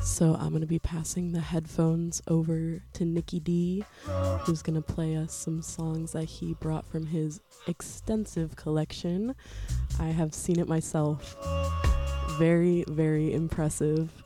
So I'm going to be passing the headphones over to Nikki D, who's going to play us some songs that he brought from his extensive collection. I have seen it myself. Very, very impressive.